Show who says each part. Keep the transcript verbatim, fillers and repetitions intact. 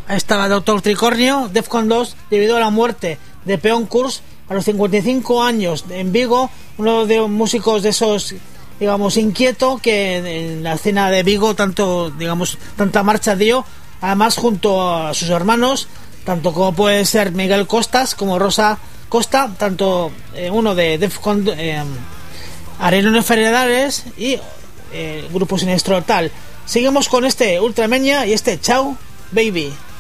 Speaker 1: estaba Doctor Tricornio, Defcon dos, debido a la muerte de Peón Kurz a los cincuenta y cinco años en Vigo, uno de los músicos de esos, digamos, inquieto, que en la escena de Vigo tanto, digamos, tanta marcha dio, además junto a sus hermanos, tanto como puede ser Miguel Costas como Rosa Costa, tanto eh, uno de Defcon, eh, Arenón Enfermedades y eh, Grupo Sinestro tal. Seguimos con este Ultrameña y este Chao Baby.